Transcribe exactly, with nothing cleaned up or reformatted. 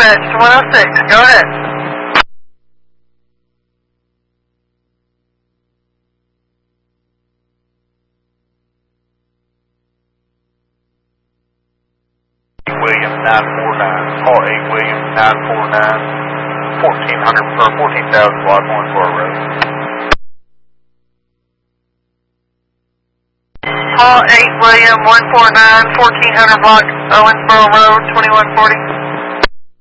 dispatch to one oh six. Go ahead. William nine four nine, call eight William nine four nine, fourteen hundred or fourteen thousand block Owensboro Road. Call eight William one four nine, fourteen hundred block Owensboro Road, twenty-one forty.